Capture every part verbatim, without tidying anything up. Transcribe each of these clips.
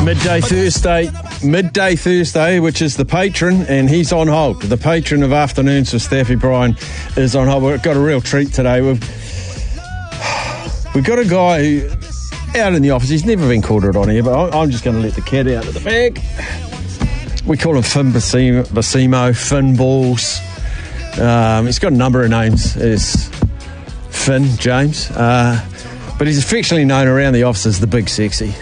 Midday Thursday, midday Thursday, which is the patron, and he's on hold. The patron of afternoons with Staffy Bryan is on hold. We've got a real treat today. We've we've got a guy who, out in the office, he's never been called it on here, but I'm just going to let the cat out of the bag. We call him Finn Basimo, Basimo Finn Balls. Um, he's got a number of names. It's Finn James, uh, but he's affectionately known around the office as the Big Sexy.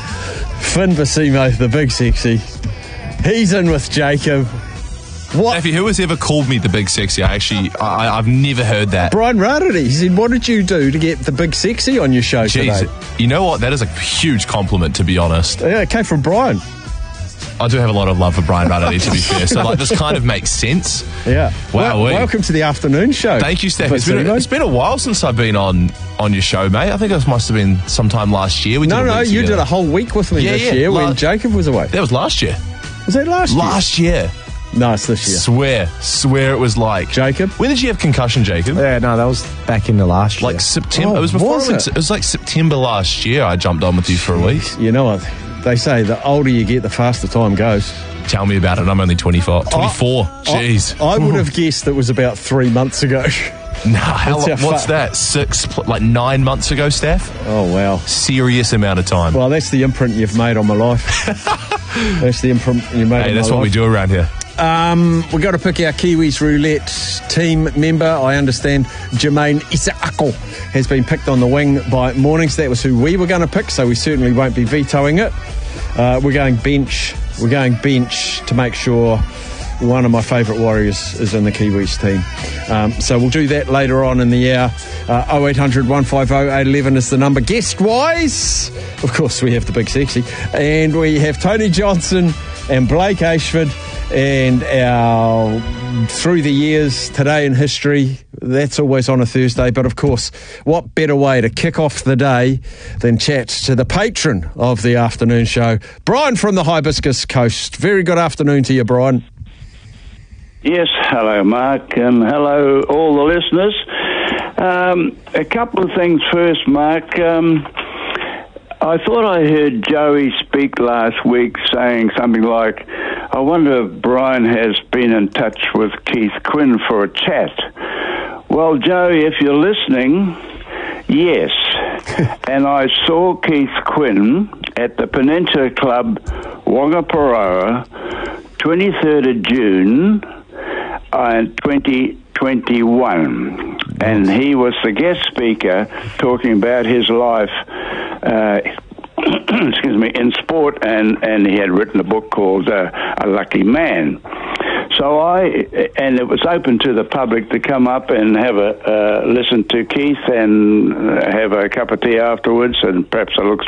Finn Basimo, the Big Sexy. He's in with Jacob. What? Staffy, who has ever called me the Big Sexy? I actually, I, I've never heard that. Brian Rarity. He said, what did you do to get the Big Sexy on your show Jeez, today? You know what? That is a huge compliment, to be honest. Yeah, it came from Brian. I do have a lot of love for Brian Rarity, to be fair. So, like, this kind of makes sense. Yeah. Wow. Well, welcome to the afternoon show. Thank you, Steph. It's been, a, it's been a while since I've been on, on your show, mate. I think it must have been sometime last year. We no, did no, you together. did a whole week with me yeah, this yeah. year La- when Jacob was away. That was last year. Was that last year? Last year. No, it's this year. Swear. Swear it was like. Jacob? When did you have concussion, Jacob? Yeah, no, that was back in the last year. Like September. Oh, it was before. was I went it? to- it was like September last year. I jumped on with you for a week. You know what? They say the older you get, the faster time goes. Tell me about it. I'm only twenty-four. twenty-four. Jeez. I, I would have guessed it was about three months ago. No, how That's long, how what's far- that? Six, pl- like nine months ago, Steph? Oh, wow. Serious amount of time. Well, that's the imprint you've made on my life. That's the imprint you made Hey, on that's my what life. we do around here. Um, we've got to pick our Kiwis Roulette team member. I understand Jermaine Isaako has been picked on the wing by Mornings. That was who we were going to pick, so we certainly won't be vetoing it. Uh, we're going bench. We're going bench to make sure one of my favourite Warriors is in the Kiwis team. Um, so we'll do that later on in the hour. Uh, oh eight hundred, one five oh, eight one one is the number. Guest-wise, of course, we have the Big Sexy. And we have Tony Johnson and Blake Ashford. And our Through the Years, Today in History, that's always on a Thursday. But of course, what better way to kick off the day than chat to the patron of the afternoon show, Brian from the Hibiscus Coast. Very good afternoon to you, Brian. Yes, hello, Mark, and hello, all the listeners. Um, a couple of things first, Mark. Um, I thought I heard Joey speak last week saying something like, I wonder if Brian has been in touch with Keith Quinn for a chat. Well, Joey, if you're listening, yes. And I saw Keith Quinn at the Peninsula Club, Whangaparoa, twenty-third of June, uh, twenty twenty-one. And he was the guest speaker talking about his life uh, excuse me, in sport, and, and he had written a book called uh, A Lucky Man. So I, and it was open to the public to come up and have a uh, listen to Keith and uh, have a cup of tea afterwards and perhaps a look